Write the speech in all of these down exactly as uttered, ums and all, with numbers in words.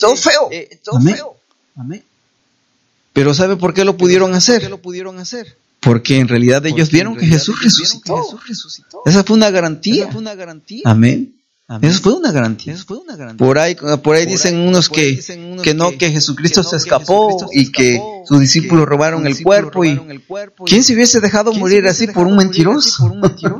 todo feo. Amén. Amén. Pero ¿sabe por qué lo pudieron hacer? Porque en realidad ellos vieron que Jesús resucitó. Esa fue una garantía. Amén. Eso fue una garantía. Por ahí, por ahí dicen unos que, que no, que Jesucristo se escapó y que sus discípulos robaron el cuerpo. Y ¿quién se hubiese dejado morir así por un mentiroso?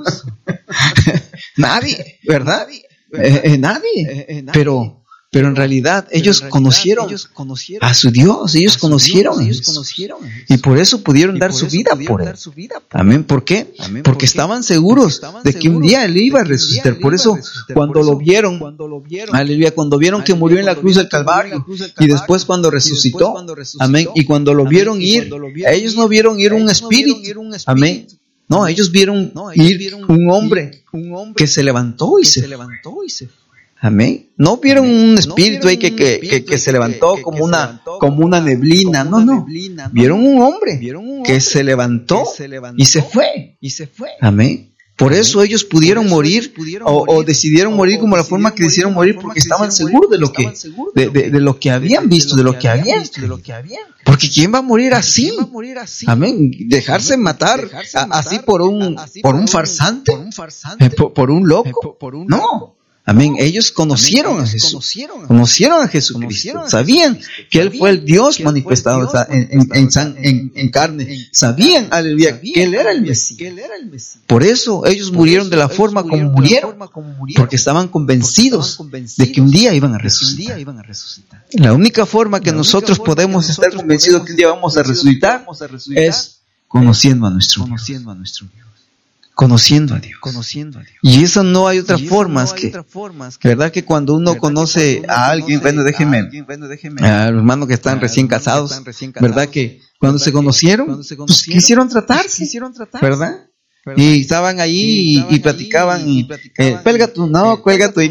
Nadie, ¿verdad? Eh, eh, nadie. Pero Pero en realidad ellos conocieron a su Dios, ellos conocieron a Jesús. Y por eso pudieron dar su vida por Él. Amén. ¿Por qué? Porque estaban seguros de que un día Él iba a resucitar. Por eso cuando lo vieron, aleluya, cuando vieron que murió en la cruz del Calvario y después cuando resucitó, amén, y cuando lo vieron ir, ellos no vieron ir un espíritu, amén. No, ellos vieron ir un hombre que se levantó y se fue. Amén. No vieron un espíritu ahí que, que, que, que se levantó como una, como una neblina. No, no. Vieron un hombre que se levantó y se fue. Amén. Por eso ellos pudieron morir o, o decidieron morir como la forma que decidieron morir, porque estaban seguros de lo que, de, de, de lo que habían visto, de lo que habían. Porque ¿quién va a morir así? Amén. Dejarse matar así por un, por un farsante, por, por un loco. No. Amén. Ellos conocieron a Jesús, conocieron a Jesucristo, sabían que Él fue el Dios manifestado en, en, en, en, en carne, sabían, aleluya, que Él era el Mesías. Por eso ellos murieron de la forma como murieron, porque estaban convencidos de que un día iban a resucitar. La única forma que nosotros podemos estar convencidos que un día vamos a resucitar es conociendo a nuestro Dios. Conociendo a Dios. Conociendo a Dios. Y eso no hay otra forma más que, ¿verdad? Que cuando uno conoce a alguien, bueno, déjeme, a los hermanos que están recién casados, ¿verdad? Que cuando se conocieron, pues quisieron tratarse, ¿verdad? Y estaban ahí y, y platicaban y, eh, cuelga tú, no, cuelga tú. Y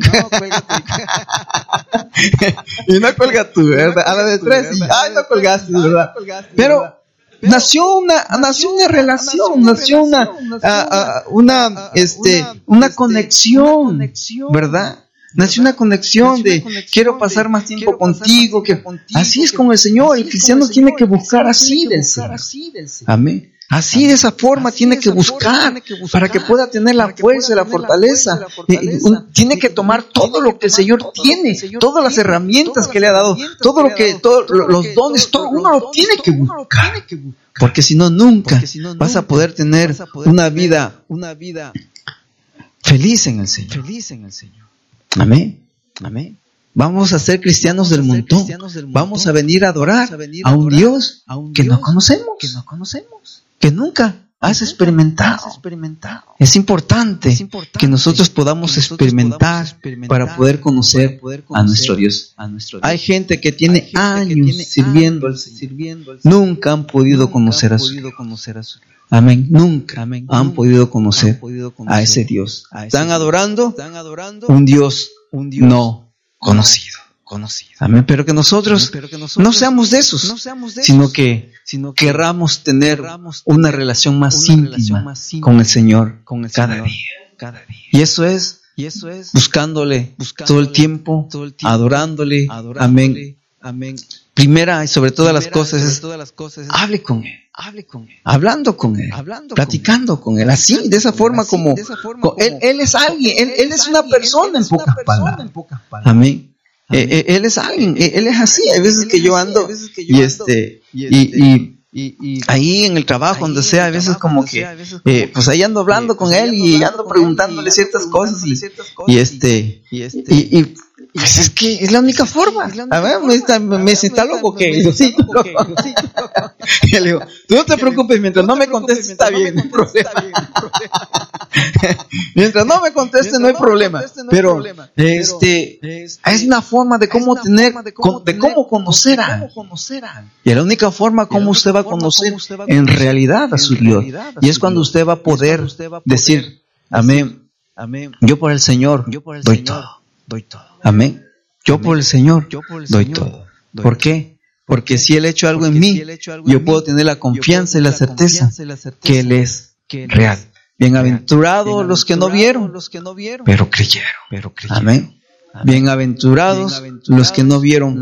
no cuelga tú, ¿verdad? A la de tres, y, ay, no colgaste, ¿verdad? Pero nació una, nació una relación, nació una, uh, uh, una, este, una conexión, ¿verdad? Nació una conexión de quiero pasar más tiempo contigo, que así es con el Señor. El cristiano tiene que buscar así del Señor. Amén. Así de esa forma tiene que buscar para que pueda tener la fuerza y la fortaleza. Tiene que tomar todo lo que el Señor tiene, todas las herramientas que le ha dado, todo lo que, todos los dones, todo uno lo tiene que buscar. Porque si no, nunca vas a poder tener una vida feliz en el Señor. Amén. Amén. Vamos a ser cristianos del montón. Vamos a venir a adorar a un Dios que no conocemos. Que nunca has experimentado. Es importante que nosotros podamos experimentar para poder conocer a nuestro Dios. Hay gente que tiene años sirviendo al Señor. Nunca han podido conocer a su Dios. Amén. Nunca han podido conocer a ese Dios. Están adorando un Dios no conocido. Amén. Pero que nosotros no seamos de esos, sino que querramos tener una relación más íntima con el Señor cada día. Y eso es buscándole todo el tiempo, adorándole. Amén. Primera y sobre todas las cosas es hable con Él. Hablando con Él, platicando con Él, así, de esa forma como Él, él es alguien, él, él es una persona en pocas palabras. Amén. Eh, eh, él es alguien, eh, él es así. Hay veces que yo ando y este y, y ahí en el trabajo, donde sea, a veces como que eh, pues ahí ando hablando con él y ando preguntándole ciertas cosas y, y este y, y pues es que es la única forma. A ver, me está, me está loco que yo sí, loco. Y le digo, tú no te preocupes, mientras no me contestes está bien, no hay problema. Mientras no me contestes no hay problema. Pero este es una forma de cómo tener, de cómo conocer a Él. Y la única forma como usted va a conocer en realidad a su Dios. Y es cuando usted va a poder decir, amén, yo por el Señor doy todo. Doy todo. Amén. Yo por el Señor doy todo. ¿Por qué? Porque si Él ha hecho algo en mí, yo puedo tener la confianza y la certeza que Él es real. Bienaventurados los que no vieron, pero creyeron. Amén. Bienaventurados los que no vieron,